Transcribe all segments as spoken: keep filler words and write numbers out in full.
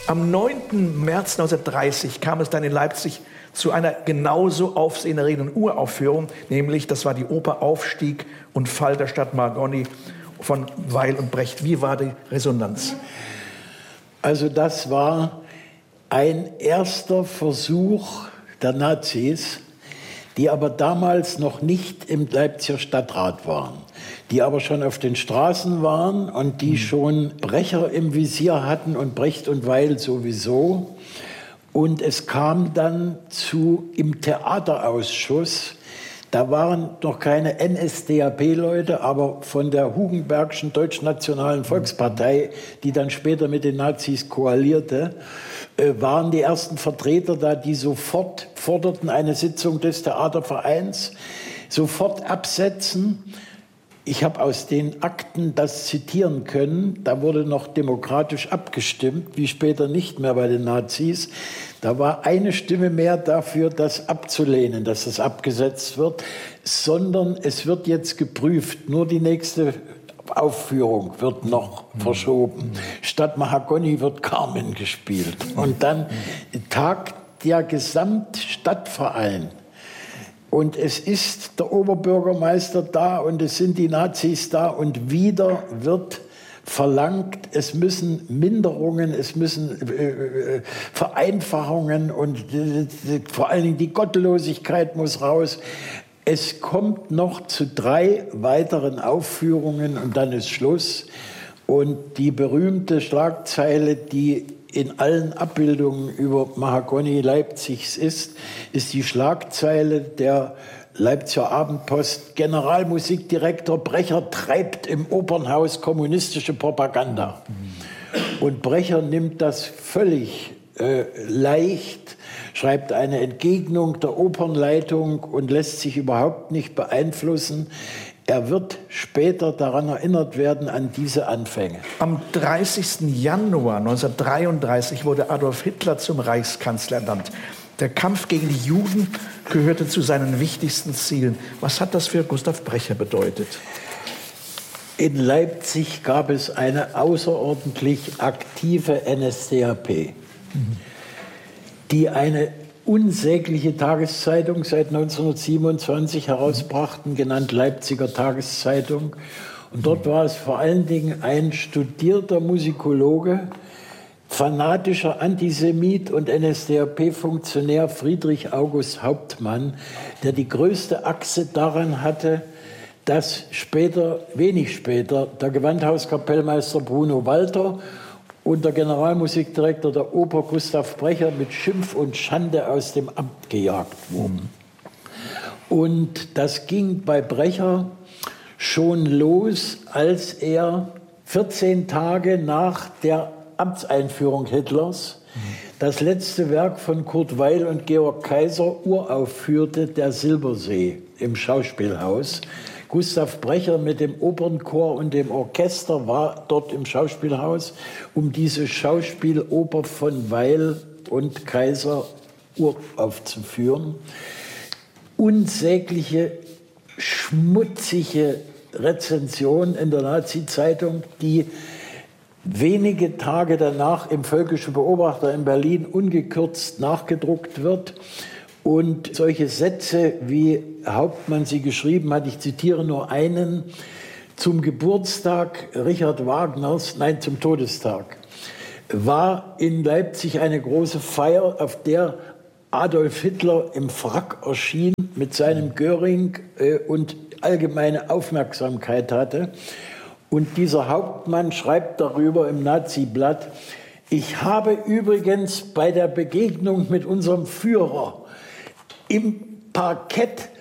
Am neunten März neunzehnhundertdreißig kam es dann in Leipzig zu einer genauso aufsehenerregenden Uraufführung, nämlich das war die Oper Aufstieg und Fall der Stadt Marconi von Weil und Brecht. Wie war die Resonanz? Also das war ein erster Versuch der Nazis, die aber damals noch nicht im Leipziger Stadtrat waren, die aber schon auf den Straßen waren und die schon Brecher im Visier hatten und Brecht und Weil sowieso. Und es kam dann zu im Theaterausschuss, da waren noch keine N S D A P-Leute, aber von der Hugenbergschen Deutschnationalen Volkspartei, die dann später mit den Nazis koalierte, äh, waren die ersten Vertreter da, die sofort forderten eine Sitzung des Theatervereins, sofort absetzen. Ich habe aus den Akten das zitieren können. Da wurde noch demokratisch abgestimmt, wie später nicht mehr bei den Nazis. Da war eine Stimme mehr dafür, das abzulehnen, dass das abgesetzt wird, sondern es wird jetzt geprüft. Nur die nächste Aufführung wird noch mhm. verschoben. Statt Mahagoni wird Carmen gespielt. Und dann tagt der Gesamtstadtverein. Und es ist der Oberbürgermeister da und es sind die Nazis da und wieder wird verlangt, es müssen Minderungen, es müssen äh, Vereinfachungen und äh, vor allen Dingen die Gottlosigkeit muss raus. Es kommt noch zu drei weiteren Aufführungen und dann ist Schluss. Und die berühmte Schlagzeile, die in allen Abbildungen über Mahagoni Leipzigs ist, ist die Schlagzeile der Leipziger Abendpost: Generalmusikdirektor Brecher treibt im Opernhaus kommunistische Propaganda. Und Brecher nimmt das völlig äh, leicht, schreibt eine Entgegnung der Opernleitung und lässt sich überhaupt nicht beeinflussen. Er wird später daran erinnert werden, an diese Anfänge. Am dreißigsten Januar neunzehnhundertdreiunddreißig wurde Adolf Hitler zum Reichskanzler ernannt. Der Kampf gegen die Juden gehörte zu seinen wichtigsten Zielen. Was hat das für Gustav Brecher bedeutet? In Leipzig gab es eine außerordentlich aktive N S D A P, mhm. die eine unsägliche Tageszeitung seit neunzehnhundertsiebenundzwanzig herausbrachten, genannt Leipziger Tageszeitung. Und dort war es vor allen Dingen ein studierter Musikologe, fanatischer Antisemit und N S D A P-Funktionär Friedrich August Hauptmann, der die größte Achse daran hatte, dass später, wenig später, der Gewandhauskapellmeister Bruno Walter und der Generalmusikdirektor der Oper Gustav Brecher mit Schimpf und Schande aus dem Amt gejagt wurden. Und das ging bei Brecher schon los, als er vierzehn Tage nach der Amtseinführung Hitlers das letzte Werk von Kurt Weill und Georg Kaiser uraufführte, Der Silbersee, im Schauspielhaus. Gustav Brecher mit dem Opernchor und dem Orchester war dort im Schauspielhaus, um diese Schauspieloper von Weill und Kaiser uraufzuführen. Unsägliche, schmutzige Rezension in der Nazi-Zeitung, die wenige Tage danach im Völkischen Beobachter in Berlin ungekürzt nachgedruckt wird. Und solche Sätze, wie Hauptmann sie geschrieben hat, ich zitiere nur einen: Zum Geburtstag Richard Wagners, nein, zum Todestag, war in Leipzig eine große Feier, auf der Adolf Hitler im Frack erschien, mit seinem Göring äh, und allgemeine Aufmerksamkeit hatte. Und dieser Hauptmann schreibt darüber im Nazi-Blatt: Ich habe übrigens bei der Begegnung mit unserem Führer im Parkett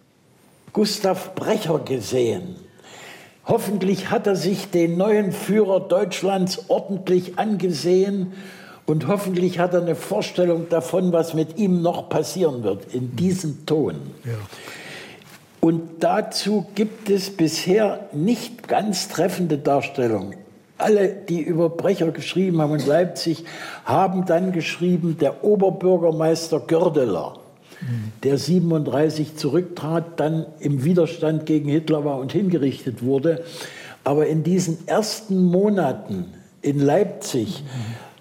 Gustav Brecher gesehen. Hoffentlich hat er sich den neuen Führer Deutschlands ordentlich angesehen und hoffentlich hat er eine Vorstellung davon, was mit ihm noch passieren wird, in diesem Ton. Ja. Und dazu gibt es bisher nicht ganz treffende Darstellungen. Alle, die über Brecher geschrieben haben in Leipzig, haben dann geschrieben, der Oberbürgermeister Gördeler, der siebenunddreißig zurücktrat, dann im Widerstand gegen Hitler war und hingerichtet wurde. Aber in diesen ersten Monaten in Leipzig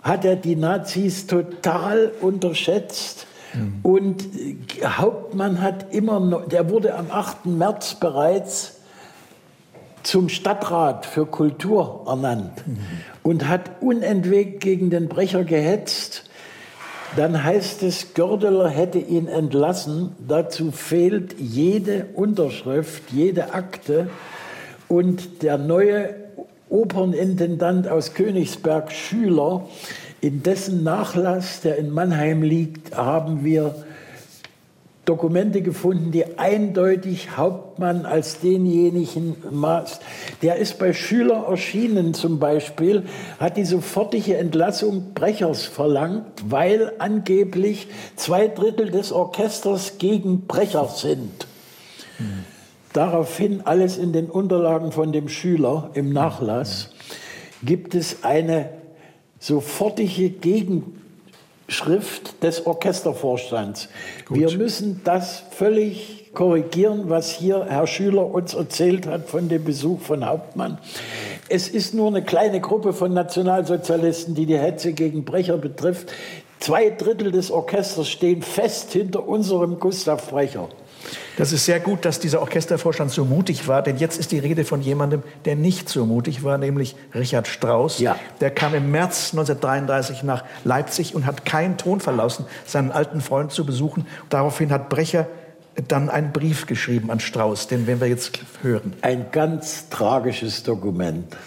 hat er die Nazis total unterschätzt. Mhm. Und Hauptmann hat immer noch, der wurde am achten März bereits zum Stadtrat für Kultur ernannt mhm. und hat unentwegt gegen den Brecher gehetzt. Dann heißt es, Gördeler hätte ihn entlassen. Dazu fehlt jede Unterschrift, jede Akte. Und der neue Opernintendant aus Königsberg, Schüler, in dessen Nachlass, der in Mannheim liegt, haben wir Dokumente gefunden, die eindeutig Hauptmann als denjenigen maß. Der ist bei Schüler erschienen zum Beispiel, hat die sofortige Entlassung Brechers verlangt, weil angeblich zwei Drittel des Orchesters gegen Brecher sind. Mhm. Daraufhin, alles in den Unterlagen von dem Schüler im Nachlass, gibt es eine sofortige Gegenschrift des Orchestervorstands. Gut. Wir müssen das völlig korrigieren, was hier Herr Schüler uns erzählt hat von dem Besuch von Hauptmann. Es ist nur eine kleine Gruppe von Nationalsozialisten, die die Hetze gegen Brecher betrifft. Zwei Drittel des Orchesters stehen fest hinter unserem Gustav Brecher. Das ist sehr gut, dass dieser Orchestervorstand so mutig war, denn jetzt ist die Rede von jemandem, der nicht so mutig war, nämlich Richard Strauss. Ja. Der kam im März neunzehnhundertdreiunddreißig nach Leipzig und hat keinen Ton verlassen, seinen alten Freund zu besuchen. Daraufhin hat Brecher dann einen Brief geschrieben an Strauss, den werden wir jetzt hören. Ein ganz tragisches Dokument.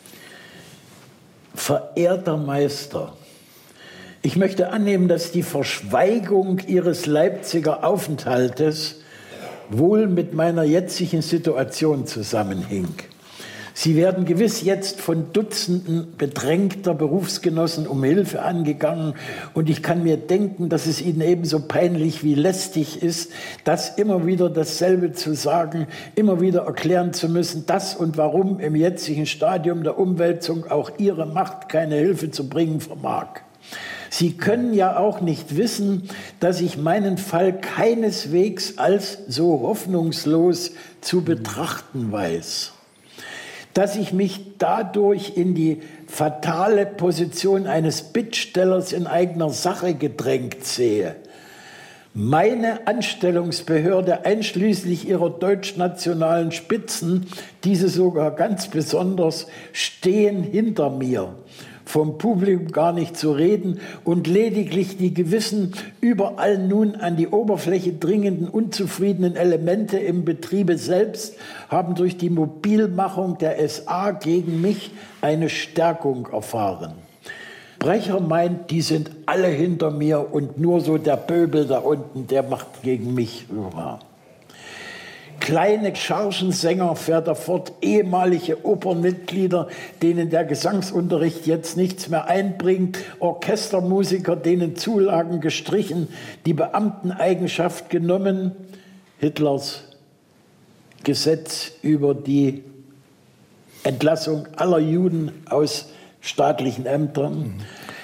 Verehrter Meister, ich möchte annehmen, dass die Verschweigung Ihres Leipziger Aufenthaltes wohl mit meiner jetzigen Situation zusammenhing. Sie werden gewiss jetzt von Dutzenden bedrängter Berufsgenossen um Hilfe angegangen und ich kann mir denken, dass es Ihnen ebenso peinlich wie lästig ist, das immer wieder dasselbe zu sagen, immer wieder erklären zu müssen, dass und warum im jetzigen Stadium der Umwälzung auch Ihre Macht keine Hilfe zu bringen vermag. Sie können ja auch nicht wissen, dass ich meinen Fall keineswegs als so hoffnungslos zu betrachten weiß. Dass ich mich dadurch in die fatale Position eines Bittstellers in eigener Sache gedrängt sehe. Meine Anstellungsbehörde, einschließlich ihrer deutschnationalen Spitzen, diese sogar ganz besonders, stehen hinter mir. Vom Publikum gar nicht zu reden und lediglich die gewissen, überall nun an die Oberfläche dringenden, unzufriedenen Elemente im Betriebe selbst haben durch die Mobilmachung der S A gegen mich eine Stärkung erfahren. Brecher meint, die sind alle hinter mir und nur so der Pöbel da unten, der macht gegen mich über. Kleine Chargensänger, fährt er fort, ehemalige Opernmitglieder, denen der Gesangsunterricht jetzt nichts mehr einbringt, Orchestermusiker, denen Zulagen gestrichen, die Beamteneigenschaft genommen, Hitlers Gesetz über die Entlassung aller Juden aus staatlichen Ämtern. Mhm.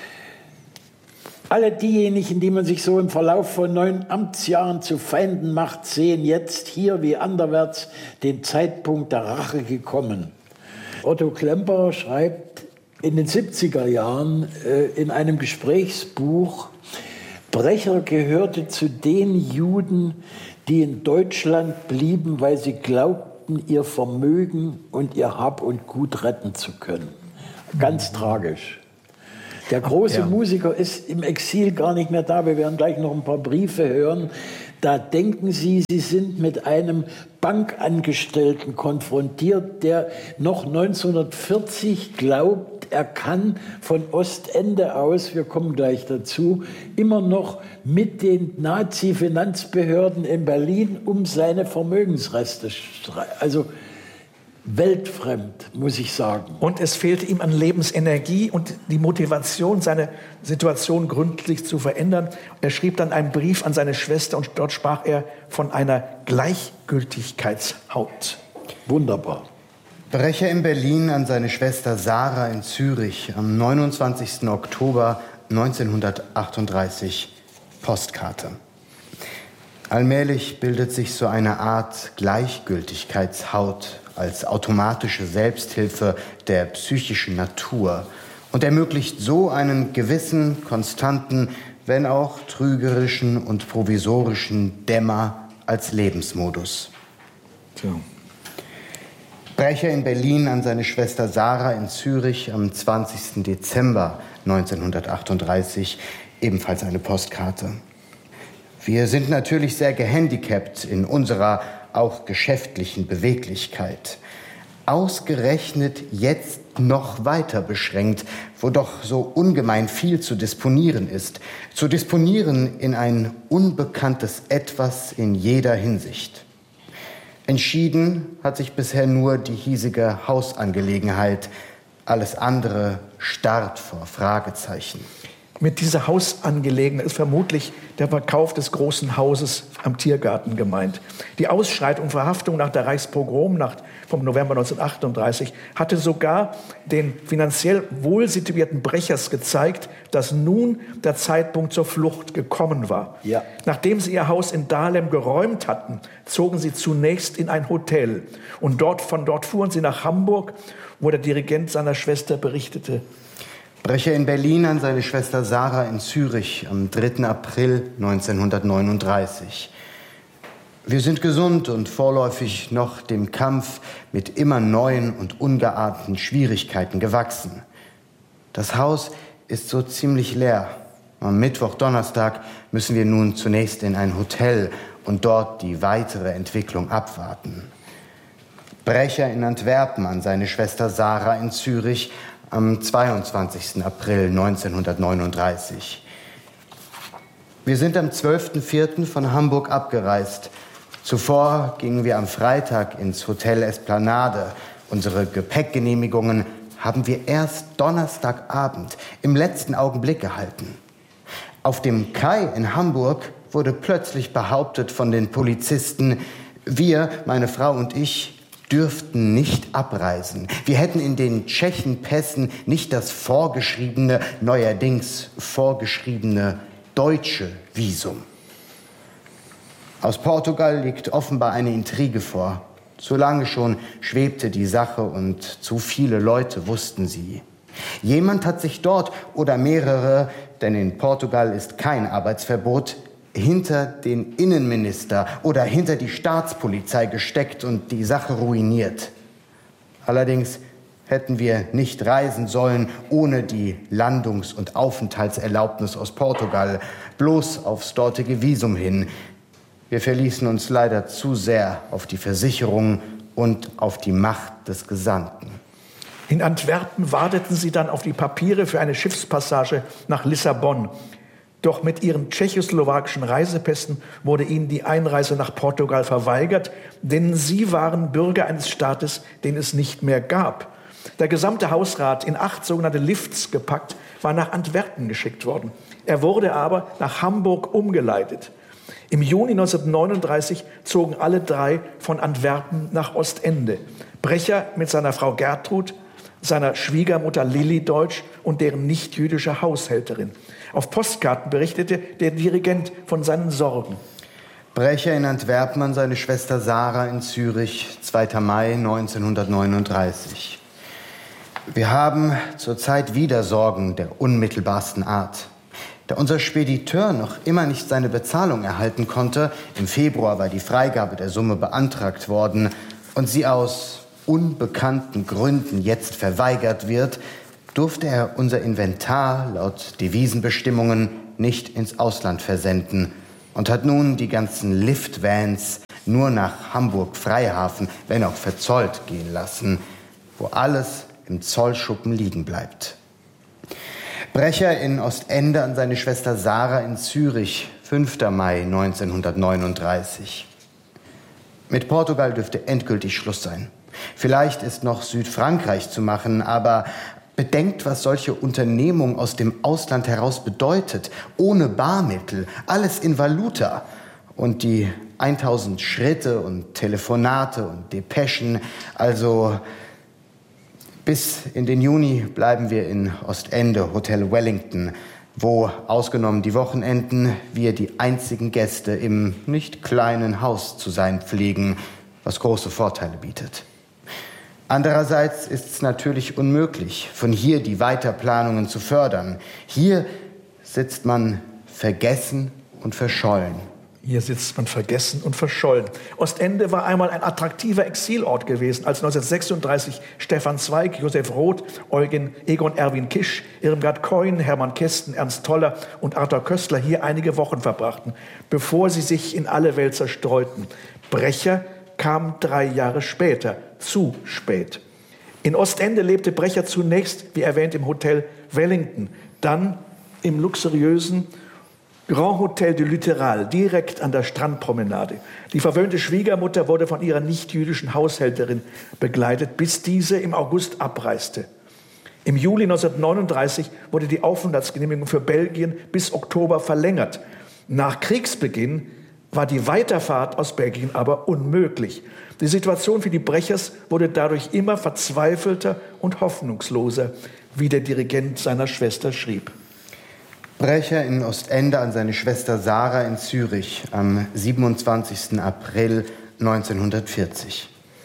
Alle diejenigen, die man sich so im Verlauf von neun Amtsjahren zu Feinden macht, sehen jetzt hier wie anderwärts den Zeitpunkt der Rache gekommen. Otto Klemperer schreibt in den siebziger Jahren äh, in einem Gesprächsbuch, Brecher gehörte zu den Juden, die in Deutschland blieben, weil sie glaubten, ihr Vermögen und ihr Hab und Gut retten zu können. Ganz mhm. tragisch. Der große ja. Musiker ist im Exil gar nicht mehr da. Wir werden gleich noch ein paar Briefe hören. Da denken Sie, Sie sind mit einem Bankangestellten konfrontiert, der noch neunzehnhundertvierzig glaubt, er kann von Ostende aus, wir kommen gleich dazu, immer noch mit den Nazi-Finanzbehörden in Berlin um seine Vermögensreste streiten. Also weltfremd, muss ich sagen. Und es fehlte ihm an Lebensenergie und die Motivation, seine Situation gründlich zu verändern. Er schrieb dann einen Brief an seine Schwester und dort sprach er von einer Gleichgültigkeitshaut. Wunderbar. Brecher in Berlin an seine Schwester Sarah in Zürich am neunundzwanzigsten Oktober neunzehnhundertachtunddreißig. Postkarte. Allmählich bildet sich so eine Art Gleichgültigkeitshaut als automatische Selbsthilfe der psychischen Natur und ermöglicht so einen gewissen, konstanten, wenn auch trügerischen und provisorischen Dämmer als Lebensmodus. Tja. Brecher in Berlin an seine Schwester Sarah in Zürich am zwanzigsten Dezember neunzehnhundertachtunddreißig, ebenfalls eine Postkarte. Wir sind natürlich sehr gehandicapt in unserer auch geschäftlichen Beweglichkeit. Ausgerechnet jetzt noch weiter beschränkt, wo doch so ungemein viel zu disponieren ist. Zu disponieren in ein unbekanntes Etwas in jeder Hinsicht. Entschieden hat sich bisher nur die hiesige Hausangelegenheit. Alles andere starrt vor Fragezeichen. Mit dieser Hausangelegenheit ist vermutlich der Verkauf des großen Hauses am Tiergarten gemeint. Die Ausschreitung und Verhaftung nach der Reichspogromnacht vom November neunzehnhundertachtunddreißig hatte sogar den finanziell wohlsituierten Brechers gezeigt, dass nun der Zeitpunkt zur Flucht gekommen war. Ja. Nachdem sie ihr Haus in Dahlem geräumt hatten, zogen sie zunächst in ein Hotel. Und dort, von dort fuhren sie nach Hamburg, wo der Dirigent seiner Schwester berichtete. Brecher in Berlin an seine Schwester Sarah in Zürich am dritten April neunzehnhundertneununddreißig. Wir sind gesund und vorläufig noch dem Kampf mit immer neuen und ungeahnten Schwierigkeiten gewachsen. Das Haus ist so ziemlich leer. Am Mittwoch, Donnerstag müssen wir nun zunächst in ein Hotel und dort die weitere Entwicklung abwarten. Brecher in Antwerpen an seine Schwester Sarah in Zürich am zweiundzwanzigsten April neunzehnhundertneununddreißig. Wir sind am zwölften vierten von Hamburg abgereist. Zuvor gingen wir am Freitag ins Hotel Esplanade. Unsere Gepäckgenehmigungen haben wir erst Donnerstagabend im letzten Augenblick erhalten. Auf dem Kai in Hamburg wurde plötzlich behauptet von den Polizisten, wir, meine Frau und ich, dürften nicht abreisen. Wir hätten in den Tschechenpässen nicht das vorgeschriebene, neuerdings vorgeschriebene deutsche Visum. Aus Portugal liegt offenbar eine Intrige vor. Zu lange schon schwebte die Sache und zu viele Leute wussten sie. Jemand hat sich dort oder mehrere, denn in Portugal ist kein Arbeitsverbot, hinter den Innenminister oder hinter die Staatspolizei gesteckt und die Sache ruiniert. Allerdings hätten wir nicht reisen sollen ohne die Landungs- und Aufenthaltserlaubnis aus Portugal, bloß aufs dortige Visum hin. Wir verließen uns leider zu sehr auf die Versicherung und auf die Macht des Gesandten. In Antwerpen warteten sie dann auf die Papiere für eine Schiffspassage nach Lissabon. Doch mit ihren tschechoslowakischen Reisepässen wurde ihnen die Einreise nach Portugal verweigert, denn sie waren Bürger eines Staates, den es nicht mehr gab. Der gesamte Hausrat, in acht sogenannte Lifts gepackt, war nach Antwerpen geschickt worden. Er wurde aber nach Hamburg umgeleitet. Im Juni neunzehnhundertneununddreißig zogen alle drei von Antwerpen nach Ostende. Brecher mit seiner Frau Gertrud, seiner Schwiegermutter Lilli Deutsch und deren nichtjüdischer Haushälterin. Auf Postkarten berichtete der Dirigent von seinen Sorgen. Brecher in Antwerpen an seine Schwester Sarah in Zürich, zweiter Mai neunzehnhundertneununddreißig. Wir haben zurzeit wieder Sorgen der unmittelbarsten Art. Da unser Spediteur noch immer nicht seine Bezahlung erhalten konnte, im Februar war die Freigabe der Summe beantragt worden und sie aus unbekannten Gründen jetzt verweigert wird, durfte er unser Inventar laut Devisenbestimmungen nicht ins Ausland versenden und hat nun die ganzen Liftvans nur nach Hamburg-Freihafen, wenn auch verzollt, gehen lassen, wo alles im Zollschuppen liegen bleibt. Brecher in Ostende an seine Schwester Sarah in Zürich, fünfter Mai neunzehnhundertneununddreißig. Mit Portugal dürfte endgültig Schluss sein. Vielleicht ist noch Südfrankreich zu machen, aber bedenkt, was solche Unternehmung aus dem Ausland heraus bedeutet. Ohne Barmittel, alles in Valuta. Und die tausend Schritte und Telefonate und Depeschen, also bis in den Juni bleiben wir in Ostende, Hotel Wellington, wo, ausgenommen die Wochenenden, wir die einzigen Gäste im nicht kleinen Haus zu sein pflegen, was große Vorteile bietet. Andererseits ist es natürlich unmöglich, von hier die Weiterplanungen zu fördern. Hier sitzt man vergessen und verschollen. Hier sitzt man vergessen und verschollen. Ostende war einmal ein attraktiver Exilort gewesen, als neunzehnhundertsechsunddreißig Stefan Zweig, Josef Roth, Eugen, Egon Erwin Kisch, Irmgard Keun, Hermann Kästen, Ernst Toller und Arthur Köstler hier einige Wochen verbrachten, bevor sie sich in alle Welt zerstreuten. Brecher kam drei Jahre später, zu spät. In Ostende lebte Brecher zunächst, wie erwähnt, im Hotel Wellington, dann im luxuriösen Grand Hotel du Littoral, direkt an der Strandpromenade. Die verwöhnte Schwiegermutter wurde von ihrer nichtjüdischen Haushälterin begleitet, bis diese im August abreiste. Im Juli neunzehnhundertneununddreißig wurde die Aufenthaltsgenehmigung für Belgien bis Oktober verlängert. Nach Kriegsbeginn war die Weiterfahrt aus Belgien aber unmöglich. Die Situation für die Brechers wurde dadurch immer verzweifelter und hoffnungsloser, wie der Dirigent seiner Schwester schrieb. Brecher in Ostende an seine Schwester Sarah in Zürich am siebenundzwanzigsten April neunzehnhundertvierzig.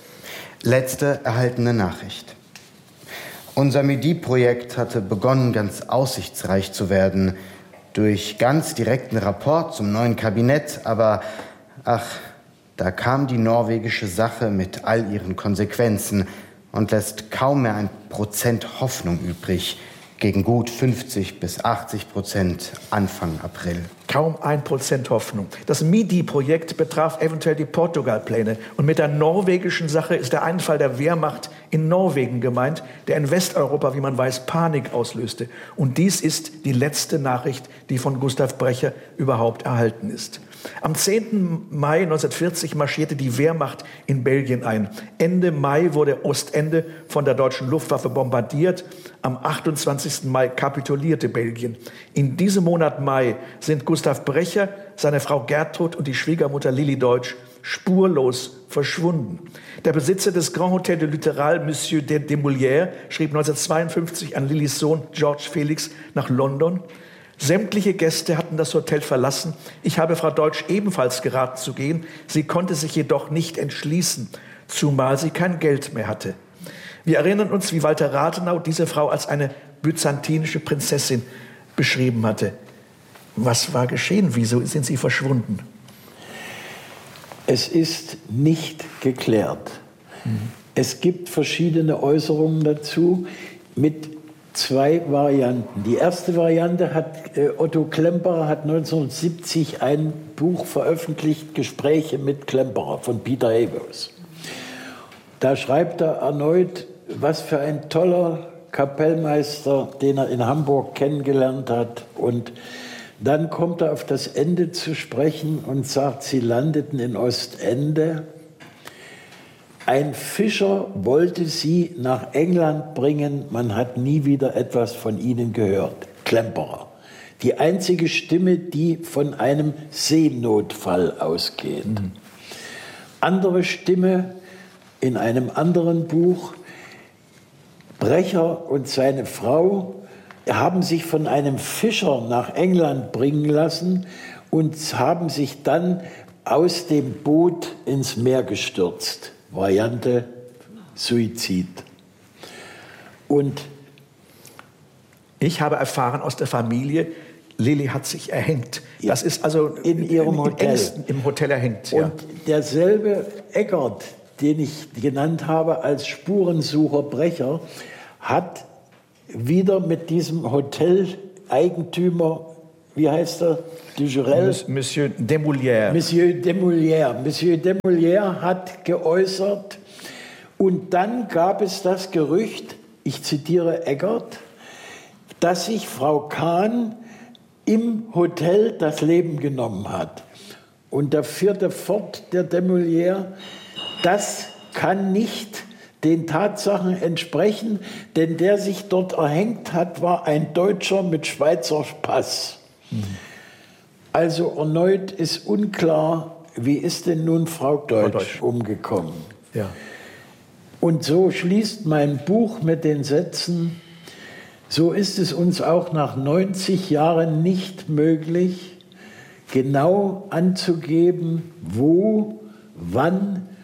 Letzte erhaltene Nachricht. Unser Midi-Projekt hatte begonnen, ganz aussichtsreich zu werden, durch ganz direkten Rapport zum neuen Kabinett, aber ach, da kam die norwegische Sache mit all ihren Konsequenzen und lässt kaum mehr ein Prozent Hoffnung übrig, gegen gut fünfzig bis achtzig Prozent Anfang April. Kaum ein Prozent Hoffnung. Das Midi-Projekt betraf eventuell die Portugal-Pläne. Und mit der norwegischen Sache ist der Einfall der Wehrmacht in Norwegen gemeint, der in Westeuropa, wie man weiß, Panik auslöste. Und dies ist die letzte Nachricht, die von Gustav Brecher überhaupt erhalten ist. Am zehnten Mai neunzehnhundertvierzig marschierte die Wehrmacht in Belgien ein. Ende Mai wurde Ostende von der deutschen Luftwaffe bombardiert. Am achtundzwanzigsten Mai kapitulierte Belgien. In diesem Monat Mai sind Gustav Brecher, seine Frau Gertrud und die Schwiegermutter Lilli Deutsch spurlos verschwunden. Der Besitzer des Grand Hotel du Littoral, Monsieur de Demoulières, schrieb neunzehnhundertzweiundfünfzig an Lillis Sohn George Felix nach London: Sämtliche Gäste hatten das Hotel verlassen. Ich habe Frau Deutsch ebenfalls geraten zu gehen. Sie konnte sich jedoch nicht entschließen, zumal sie kein Geld mehr hatte. Wir erinnern uns, wie Walter Rathenau diese Frau als eine byzantinische Prinzessin beschrieben hatte. Was war geschehen? Wieso sind sie verschwunden? Es ist nicht geklärt. Mhm. Es gibt verschiedene Äußerungen dazu mit zwei Varianten. Die erste Variante hat äh, Otto Klemperer hat neunzehnhundertsiebzig ein Buch veröffentlicht, Gespräche mit Klemperer von Peter Hevers. Da schreibt er erneut, was für ein toller Kapellmeister, den er in Hamburg kennengelernt hat. Und dann kommt er auf das Ende zu sprechen und sagt, sie landeten in Ostende. Ein Fischer wollte sie nach England bringen, man hat nie wieder etwas von ihnen gehört. Klemperer. Die einzige Stimme, die von einem Seenotfall ausgeht. Mhm. Andere Stimme in einem anderen Buch: Brecher und seine Frau haben sich von einem Fischer nach England bringen lassen und haben sich dann aus dem Boot ins Meer gestürzt. Variante Suizid. Und ich habe erfahren aus der Familie, Lilli hat sich erhängt. Das ist also in ihrem Hotel. Engsten, im Hotel erhängt. Ja. Und derselbe Eggert, den ich genannt habe als Spurensucher Brecher, hat wieder mit diesem Hotel-Eigentümer, wie heißt er? Dujurel? Monsieur Demoulières. Monsieur Demoulières. Monsieur Demoulières hat geäußert, und dann gab es das Gerücht, ich zitiere Eggert, dass sich Frau Kahn im Hotel das Leben genommen hat. Und da führte fort der Demoulières, das kann nicht den Tatsachen entsprechen, denn der sich dort erhängt hat, war ein Deutscher mit Schweizer Pass. Mhm. Also erneut ist unklar, wie ist denn nun Frau Deutsch, Frau Deutsch. umgekommen. Ja. Und so schließt mein Buch mit den Sätzen: So ist es uns auch nach neunzig Jahren nicht möglich, genau anzugeben, wo, wann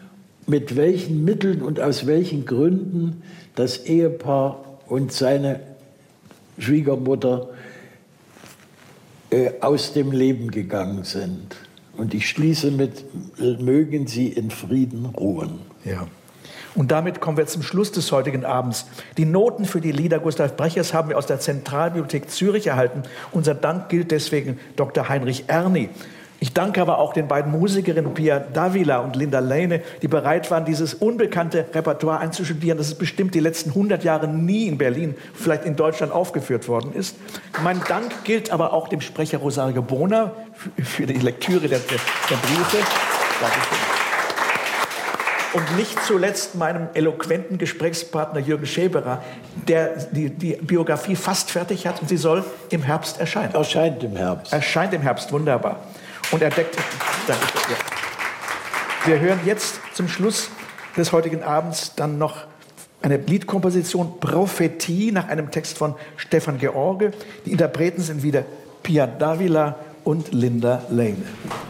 mit welchen Mitteln und aus welchen Gründen das Ehepaar und seine Schwiegermutter äh, aus dem Leben gegangen sind. Und ich schließe mit, mögen sie in Frieden ruhen. Ja. Und damit kommen wir zum Schluss des heutigen Abends. Die Noten für die Lieder Gustav Brechers haben wir aus der Zentralbibliothek Zürich erhalten. Unser Dank gilt deswegen Doktor Heinrich Erni. Ich danke aber auch den beiden Musikerinnen Pia Davila und Linda Lehne, die bereit waren, dieses unbekannte Repertoire einzustudieren, das es bestimmt die letzten hundert Jahre nie in Berlin, vielleicht in Deutschland aufgeführt worden ist. Mein Dank gilt aber auch dem Sprecher Rosario Bona für die Lektüre der, der, der Briefe. Dankeschön. Und nicht zuletzt meinem eloquenten Gesprächspartner Jürgen Schäberer, der die, die Biografie fast fertig hat und sie soll im Herbst erscheinen. Erscheint im Herbst. Erscheint im Herbst, wunderbar. Und er deckt. Danke. Ja. Wir hören jetzt zum Schluss des heutigen Abends dann noch eine Liedkomposition Prophetie nach einem Text von Stefan George. Die Interpreten sind wieder Pia Davila und Linda Lehne.